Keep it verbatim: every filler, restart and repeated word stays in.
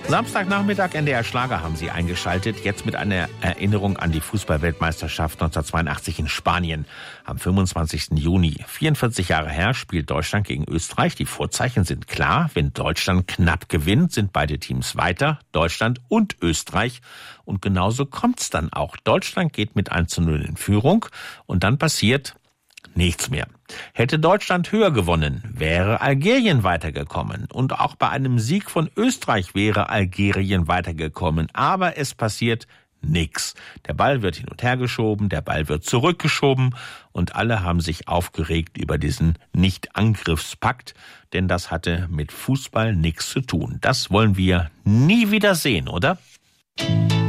Samstagnachmittag N D R Schlager haben Sie eingeschaltet. Jetzt mit einer Erinnerung an die Fußball-Weltmeisterschaft neunzehnhundertzweiundachtzig in Spanien. Am fünfundzwanzigsten Juni, vierundvierzig Jahre her, spielt Deutschland gegen Österreich. Die Vorzeichen sind klar. Wenn Deutschland knapp gewinnt, sind beide Teams weiter, Deutschland und Österreich. Und genauso kommt's dann auch. Deutschland geht mit eins zu null in Führung und dann passiert nichts mehr. Hätte Deutschland höher gewonnen, wäre Algerien weitergekommen. Und auch bei einem Sieg von Österreich wäre Algerien weitergekommen. Aber es passiert nichts. Der Ball wird hin und her geschoben, der Ball wird zurückgeschoben und alle haben sich aufgeregt über diesen Nicht-Angriffspakt, denn das hatte mit Fußball nichts zu tun. Das wollen wir nie wieder sehen, oder?